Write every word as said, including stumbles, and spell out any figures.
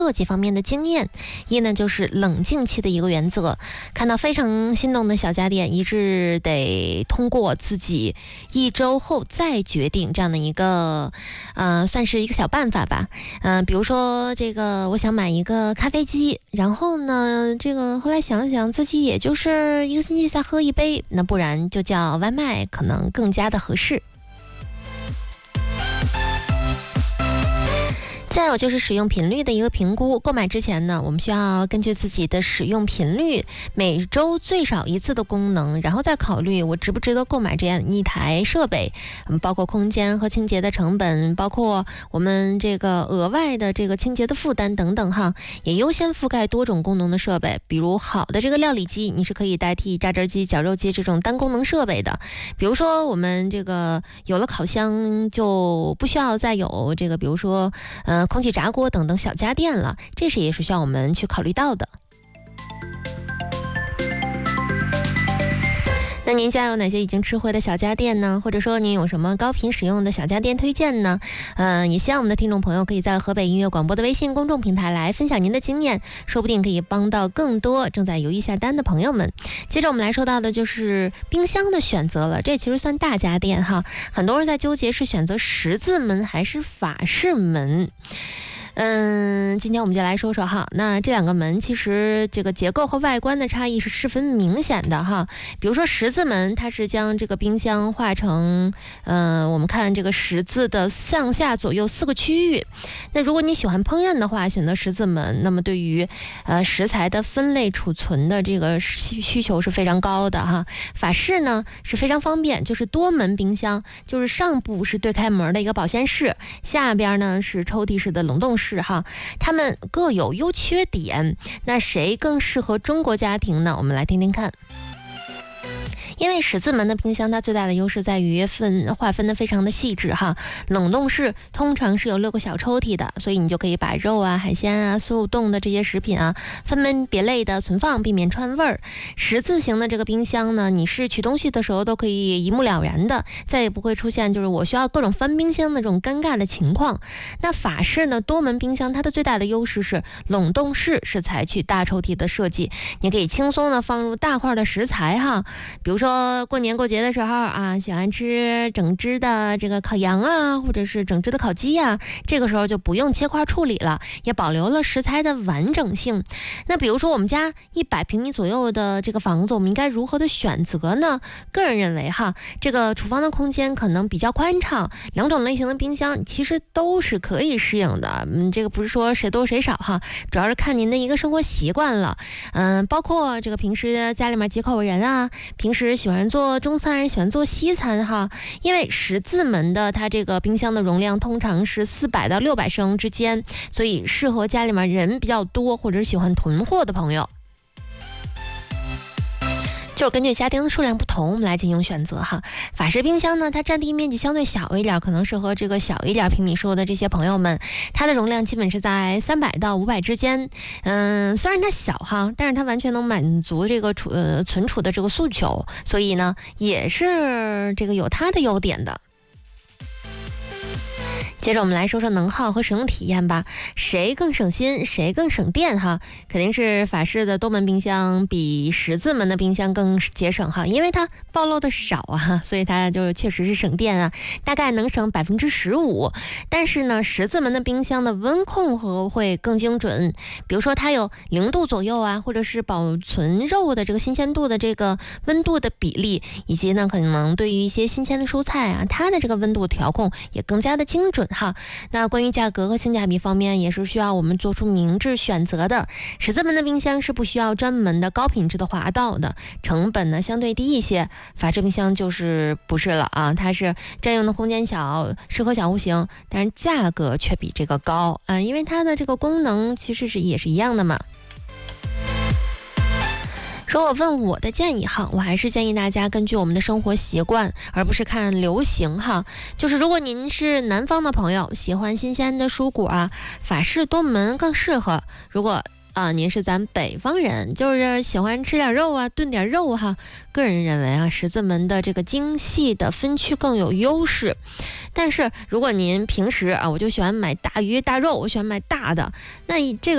设计方面的经验。一呢就是冷静期的一个原则，看到非常心动的小家电，一致得通过自己一周后再决定，这样的一个呃算是一个小办法吧。嗯、呃，比如说这个我想买一个咖啡机，然后呢这个后来想想自己也就是一个星期才喝一杯，那不然就叫外卖可能更加的合适。再有就是使用频率的一个评估，购买之前呢，我们需要根据自己的使用频率，每周最少一次的功能，然后再考虑我值不值得购买这样一台设备，嗯，包括空间和清洁的成本，包括我们这个额外的这个清洁的负担等等哈，也优先覆盖多种功能的设备。比如好的这个料理机，你是可以代替榨汁机、绞肉机这种单功能设备的。比如说我们这个有了烤箱，就不需要再有这个，比如说呃。空气炸锅等等小家电了，这是也是需要我们去考虑到的。那您家有哪些已经吃灰的小家电呢？或者说您有什么高频使用的小家电推荐呢？嗯、呃，也希望我们的听众朋友可以在河北音乐广播的微信公众平台来分享您的经验，说不定可以帮到更多正在犹豫下单的朋友们。接着我们来说到的就是冰箱的选择了，这其实算大家电哈，很多人在纠结是选择十字门还是法式门。嗯，今天我们就来说说哈，那这两个门其实这个结构和外观的差异是十分明显的哈。比如说十字门，它是将这个冰箱划成，呃，我们看这个十字的上下左右四个区域。那如果你喜欢烹饪的话，选择十字门，那么对于呃食材的分类储存的这个需需求是非常高的哈。法式呢是非常方便，就是多门冰箱，就是上部是对开门的一个保鲜室，下边呢是抽屉式的冷冻室。是哈，它们各有优缺点，那谁更适合中国家庭呢？我们来听听看。因为十字门的冰箱，它最大的优势在于分划分的非常的细致哈。冷冻室通常是有六个小抽屉的，所以你就可以把肉啊、海鲜啊、速冻的这些食品啊分门别类的存放，避免串味儿。十字形的这个冰箱呢，你是取东西的时候都可以一目了然的，再也不会出现就是我需要各种翻冰箱的这种尴尬的情况。那法式呢，多门冰箱它的最大的优势是冷冻室是采取大抽屉的设计，你可以轻松的放入大块的食材哈，比如说。过年过节的时候啊，喜欢吃整只的这个烤羊啊，或者是整只的烤鸡啊，这个时候就不用切块处理了，也保留了食材的完整性。那比如说我们家一百平米左右的这个房子，我们应该如何的选择呢？个人认为哈，这个厨房的空间可能比较宽敞，两种类型的冰箱其实都是可以适应的。嗯，这个不是说谁多谁少哈，主要是看您的一个生活习惯了。嗯，包括这个平时家里面几口人啊，平时喜欢做中餐还是喜欢做西餐哈？因为十字门的它这个冰箱的容量通常是四百到六百升之间，所以适合家里面人比较多或者是喜欢囤货的朋友。就是根据家庭的数量不同，我们来进行选择哈。法式冰箱呢，它占地面积相对小一点，可能适合这个小一点平米数的这些朋友们。它的容量基本是在三百到五百之间。嗯，虽然它小哈，但是它完全能满足这个储呃存储的这个诉求，所以呢，也是这个有它的优点的。接着我们来说说能耗和使用体验吧，谁更省心谁更省电哈？肯定是法式的多门冰箱比十字门的冰箱更节省哈，因为它暴露的少啊，所以它就确实是省电啊，大概能省百分之十五。但是呢，十字门的冰箱的温控和会更精准，比如说它有零度左右啊，或者是保存肉的这个新鲜度的这个温度的比例，以及呢可能对于一些新鲜的蔬菜啊，它的这个温度调控也更加的精准。哈，那关于价格和性价比方面也是需要我们做出明智选择的。十字门的冰箱是不需要专门的高品质的滑道的，成本呢相对低一些。法式冰箱就是不是了啊，它是占用的空间小，适合小户型，但是价格却比这个高啊，因为它的这个功能其实是也是一样的嘛。说我问我的建议哈，我还是建议大家根据我们的生活习惯，而不是看流行哈。就是如果您是南方的朋友，喜欢新鲜的蔬果啊，法式多门更适合。如果啊、呃，您是咱北方人，就是喜欢吃点肉啊，炖点肉哈。个人认为啊，十字门的这个精细的分区更有优势。但是如果您平时啊，我就喜欢买大鱼大肉，我喜欢买大的，那这个。